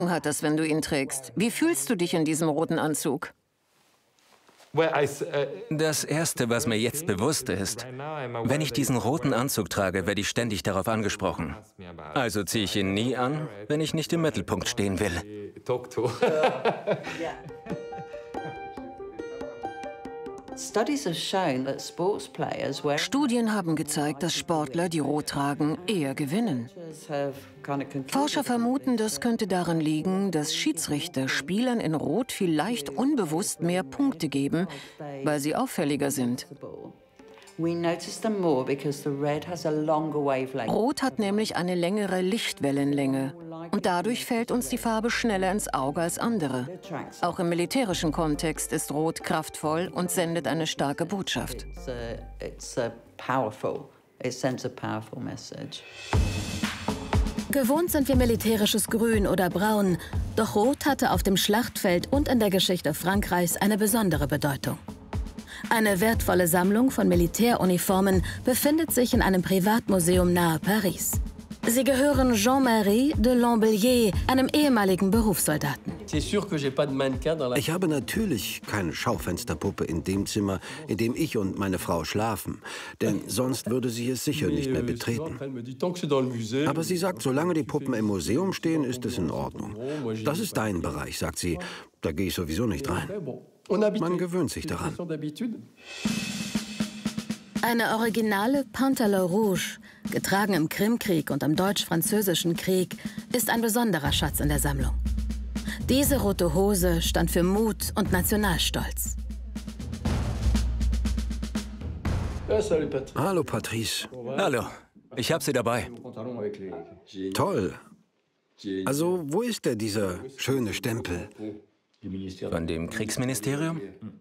hat das, wenn du ihn trägst? Wie fühlst du dich in diesem roten Anzug? Das Erste, was mir jetzt bewusst ist, wenn ich diesen roten Anzug trage, werde ich ständig darauf angesprochen. Also ziehe ich ihn nie an, wenn ich nicht im Mittelpunkt stehen will. Studien haben gezeigt, dass Sportler, die Rot tragen, eher gewinnen. Forscher vermuten, das könnte daran liegen, dass Schiedsrichter Spielern in Rot vielleicht unbewusst mehr Punkte geben, weil sie auffälliger sind. Rot hat nämlich eine längere Lichtwellenlänge und dadurch fällt uns die Farbe schneller ins Auge als andere. Auch im militärischen Kontext ist Rot kraftvoll und sendet eine starke Botschaft. Gewohnt sind wir militärisches Grün oder Braun, doch Rot hatte auf dem Schlachtfeld und in der Geschichte Frankreichs eine besondere Bedeutung. Eine wertvolle Sammlung von Militäruniformen befindet sich in einem Privatmuseum nahe Paris. Sie gehören Jean-Marie de Lambellier, einem ehemaligen Berufssoldaten. Ich habe natürlich keine Schaufensterpuppe in dem Zimmer, in dem ich und meine Frau schlafen. Denn sonst würde sie es sicher nicht mehr betreten. Aber sie sagt, solange die Puppen im Museum stehen, ist es in Ordnung. Das ist dein Bereich, sagt sie. Da gehe ich sowieso nicht rein. Man gewöhnt sich daran. Eine originale Pantalon Rouge, getragen im Krimkrieg und im Deutsch-Französischen Krieg, ist ein besonderer Schatz in der Sammlung. Diese rote Hose stand für Mut und Nationalstolz. Hallo, Patrice. Hallo, ich habe sie dabei. Toll. Also, wo ist der, dieser schöne Stempel? Von dem Kriegsministerium?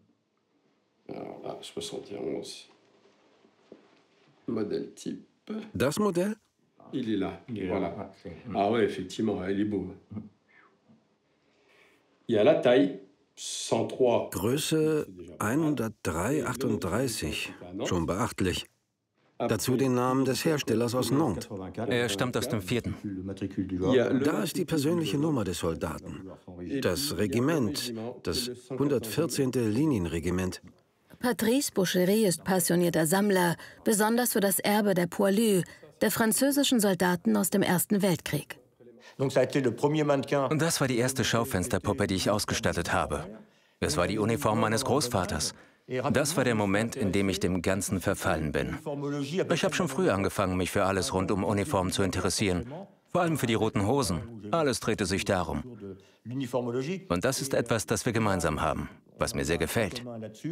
Das Modell? Größe 103/38, schon beachtlich. Dazu den Namen des Herstellers aus Nantes. Er stammt aus dem 4. Da ist die persönliche Nummer des Soldaten. Das Regiment, das 114. Linienregiment. Patrice Boucherie ist passionierter Sammler, besonders für das Erbe der Poilus, der französischen Soldaten aus dem Ersten Weltkrieg. Und das war die erste Schaufensterpuppe, die ich ausgestattet habe. Es war die Uniform meines Großvaters. Das war der Moment, in dem ich dem Ganzen verfallen bin. Ich habe schon früh angefangen, mich für alles rund um Uniformen zu interessieren. Vor allem für die roten Hosen. Alles drehte sich darum. Und das ist etwas, das wir gemeinsam haben, was mir sehr gefällt.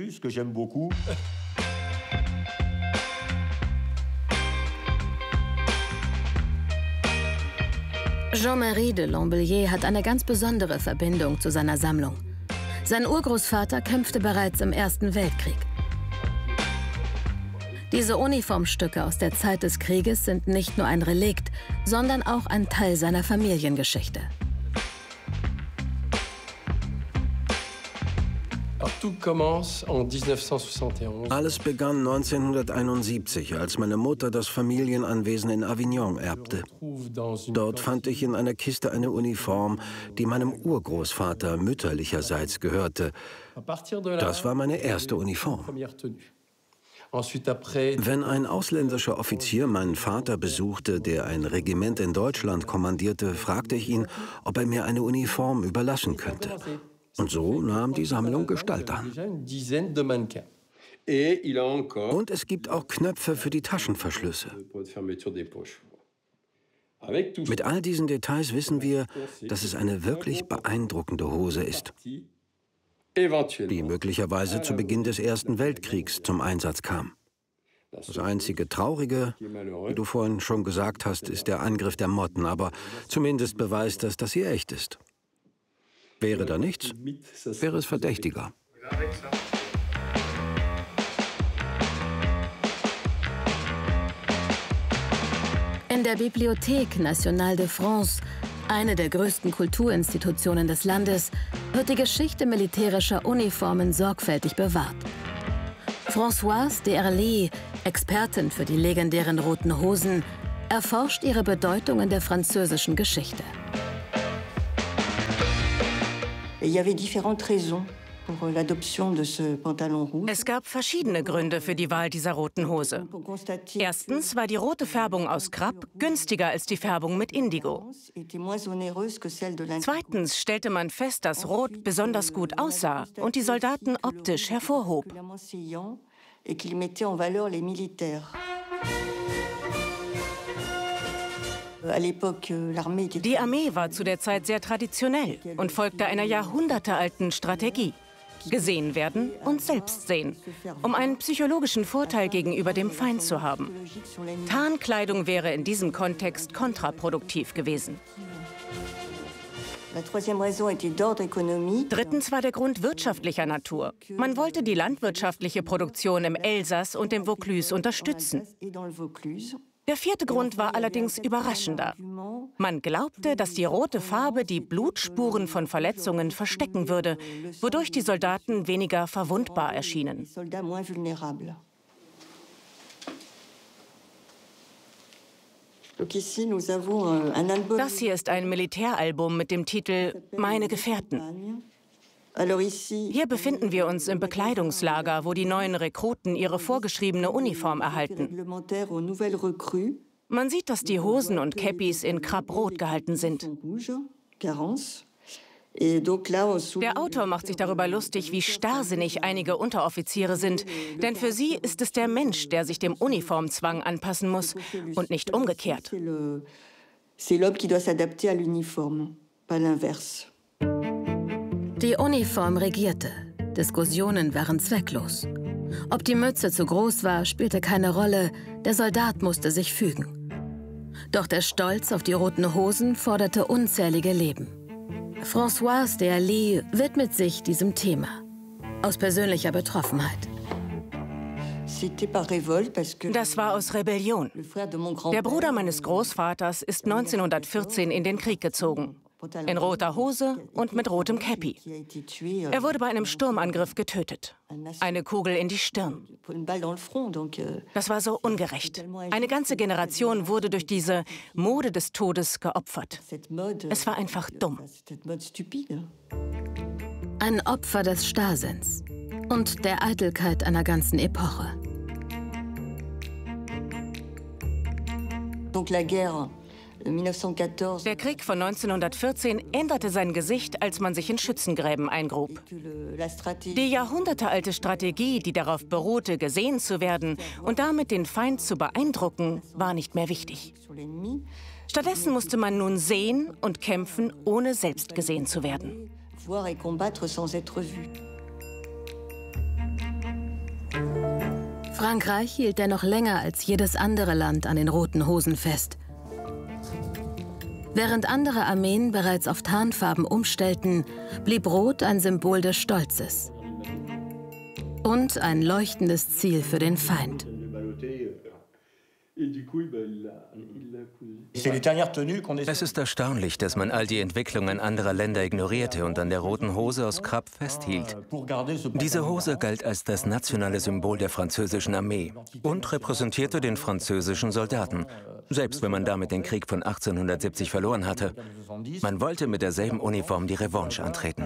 Jean-Marie de Lambellier hat eine ganz besondere Verbindung zu seiner Sammlung. Sein Urgroßvater kämpfte bereits im Ersten Weltkrieg. Diese Uniformstücke aus der Zeit des Krieges sind nicht nur ein Relikt, sondern auch ein Teil seiner Familiengeschichte. Alles begann 1971, als meine Mutter das Familienanwesen in Avignon erbte. Dort fand ich in einer Kiste eine Uniform, die meinem Urgroßvater mütterlicherseits gehörte. Das war meine erste Uniform. Wenn ein ausländischer Offizier meinen Vater besuchte, der ein Regiment in Deutschland kommandierte, fragte ich ihn, ob er mir eine Uniform überlassen könnte. Und so nahm die Sammlung Gestalt an. Und es gibt auch Knöpfe für die Taschenverschlüsse. Mit all diesen Details wissen wir, dass es eine wirklich beeindruckende Hose ist, die möglicherweise zu Beginn des Ersten Weltkriegs zum Einsatz kam. Das einzige Traurige, wie du vorhin schon gesagt hast, ist der Angriff der Motten, aber zumindest beweist das, dass sie echt ist. Wäre da nichts, wäre es verdächtiger. In der Bibliothèque Nationale de France, eine der größten Kulturinstitutionen des Landes, wird die Geschichte militärischer Uniformen sorgfältig bewahrt. Françoise d'Herly, Expertin für die legendären roten Hosen, erforscht ihre Bedeutung in der französischen Geschichte. Es gab verschiedene Gründe für die Wahl dieser roten Hose. Erstens war die rote Färbung aus Krab günstiger als die Färbung mit Indigo. Zweitens stellte man fest, dass Rot besonders gut aussah und die Soldaten optisch hervorhob. Die Armee war zu der Zeit sehr traditionell und folgte einer jahrhundertealten Strategie. Gesehen werden und selbst sehen, um einen psychologischen Vorteil gegenüber dem Feind zu haben. Tarnkleidung wäre in diesem Kontext kontraproduktiv gewesen. Drittens war der Grund wirtschaftlicher Natur. Man wollte die landwirtschaftliche Produktion im Elsass und im Vaucluse unterstützen. Der vierte Grund war allerdings überraschender. Man glaubte, dass die rote Farbe die Blutspuren von Verletzungen verstecken würde, wodurch die Soldaten weniger verwundbar erschienen. Das hier ist ein Militäralbum mit dem Titel »Meine Gefährten«. Hier befinden wir uns im Bekleidungslager, wo die neuen Rekruten ihre vorgeschriebene Uniform erhalten. Man sieht, dass die Hosen und Käppis in Krab-Rot gehalten sind. Der Autor macht sich darüber lustig, wie starrsinnig einige Unteroffiziere sind, denn für sie ist es der Mensch, der sich dem Uniformzwang anpassen muss und nicht umgekehrt. Die Uniform regierte. Diskussionen waren zwecklos. Ob die Mütze zu groß war, spielte keine Rolle. Der Soldat musste sich fügen. Doch der Stolz auf die roten Hosen forderte unzählige Leben. Françoise de Haly widmet sich diesem Thema. Aus persönlicher Betroffenheit. Das war aus Rebellion. Der Bruder meines Großvaters ist 1914 in den Krieg gezogen. In roter Hose und mit rotem Käppi. Er wurde bei einem Sturmangriff getötet. Eine Kugel in die Stirn. Das war so ungerecht. Eine ganze Generation wurde durch diese Mode des Todes geopfert. Es war einfach dumm. Ein Opfer des Starrsinns und der Eitelkeit einer ganzen Epoche. Der Krieg von 1914 änderte sein Gesicht, als man sich in Schützengräben eingrub. Die jahrhundertealte Strategie, die darauf beruhte, gesehen zu werden und damit den Feind zu beeindrucken, war nicht mehr wichtig. Stattdessen musste man nun sehen und kämpfen, ohne selbst gesehen zu werden. Frankreich hielt dennoch länger als jedes andere Land an den roten Hosen fest. Während andere Armeen bereits auf Tarnfarben umstellten, blieb Rot ein Symbol des Stolzes und ein leuchtendes Ziel für den Feind. Es ist erstaunlich, dass man all die Entwicklungen anderer Länder ignorierte und an der roten Hose aus Krab festhielt. Diese Hose galt als das nationale Symbol der französischen Armee und repräsentierte den französischen Soldaten, selbst wenn man damit den Krieg von 1870 verloren hatte. Man wollte mit derselben Uniform die Revanche antreten.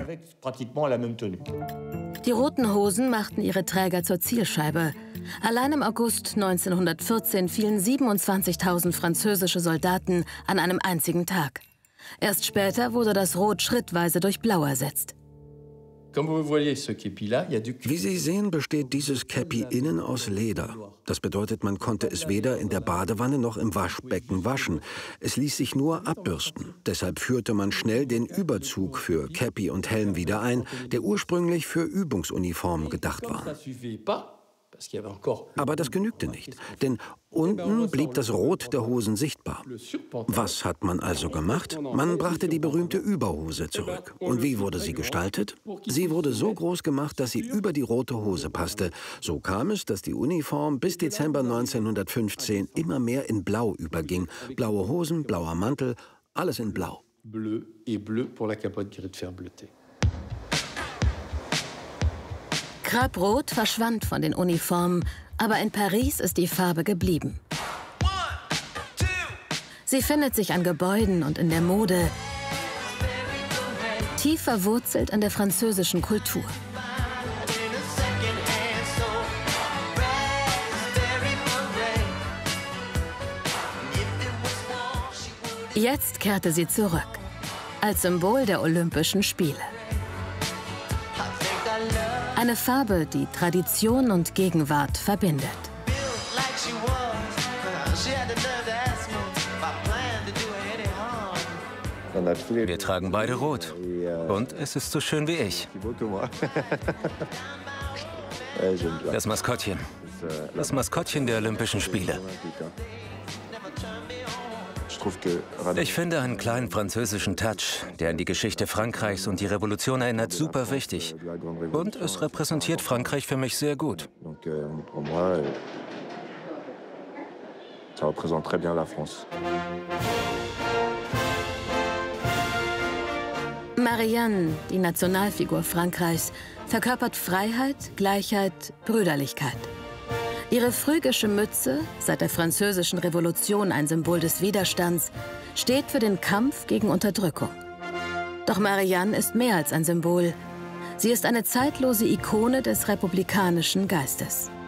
Die roten Hosen machten ihre Träger zur Zielscheibe. Allein im August 1914 fielen 27.000 französische Soldaten an einem einzigen Tag. Erst später wurde das Rot schrittweise durch Blau ersetzt. Wie Sie sehen, besteht dieses Käppi innen aus Leder. Das bedeutet, man konnte es weder in der Badewanne noch im Waschbecken waschen. Es ließ sich nur abbürsten. Deshalb führte man schnell den Überzug für Käppi und Helm wieder ein, der ursprünglich für Übungsuniformen gedacht war. Aber das genügte nicht, denn unten blieb das Rot der Hosen sichtbar. Was hat man also gemacht? Man brachte die berühmte Überhose zurück. Und wie wurde sie gestaltet? Sie wurde so groß gemacht, dass sie über die rote Hose passte. So kam es, dass die Uniform bis Dezember 1915 immer mehr in Blau überging. Blaue Hosen, blauer Mantel, alles in Blau. Krab-Rot verschwand von den Uniformen, aber in Paris ist die Farbe geblieben. Sie findet sich an Gebäuden und in der Mode. tief verwurzelt in der französischen Kultur. Jetzt kehrte sie zurück, als Symbol der Olympischen Spiele. Eine Farbe, die Tradition und Gegenwart verbindet. Wir tragen beide rot. Und es ist so schön wie ich. Das Maskottchen. Das Maskottchen der Olympischen Spiele. Ich finde einen kleinen französischen Touch, der an die Geschichte Frankreichs und die Revolution erinnert, super wichtig. Und es repräsentiert Frankreich für mich sehr gut. Marianne, die Nationalfigur Frankreichs, verkörpert Freiheit, Gleichheit, Brüderlichkeit. Ihre phrygische Mütze, seit der Französischen Revolution ein Symbol des Widerstands, steht für den Kampf gegen Unterdrückung. Doch Marianne ist mehr als ein Symbol. Sie ist eine zeitlose Ikone des republikanischen Geistes.